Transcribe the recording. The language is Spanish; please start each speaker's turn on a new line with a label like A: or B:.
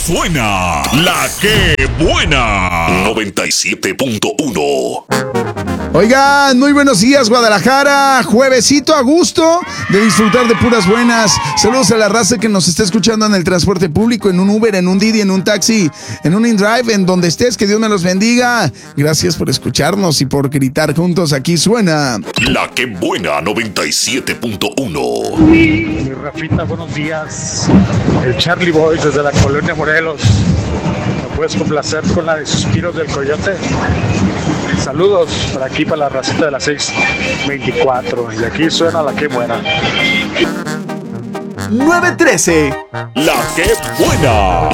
A: Suena la que buena. 97.1.
B: Oigan, muy buenos días, Guadalajara. Juevesito a gusto de disfrutar de puras buenas. Saludos a la raza que nos está escuchando en el transporte público, en un Uber, en un Didi, en un taxi, en un InDrive, en donde estés. Que Dios me los bendiga. Gracias por escucharnos y por gritar juntos. Aquí suena
A: La que buena 97.1.
C: Mi Rafita, buenos días. El Charlie Boy desde la colonia Morelos. ¿Me puedes complacer con la de Suspiros del Coyote? Saludos por aquí para la racita de las 6:24. Y aquí suena la que buena.
B: 913.
A: La que buena